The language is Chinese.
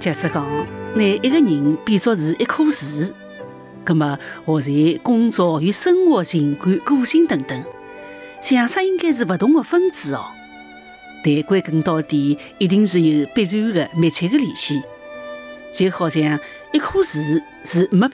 假使讲拿一个人比作是一棵树，葛么学习、工作与生活、情感、个性等等，像啥应该是不同的分支哦。但归根到底，一定是有必然的密切的联系。就好像一棵树是没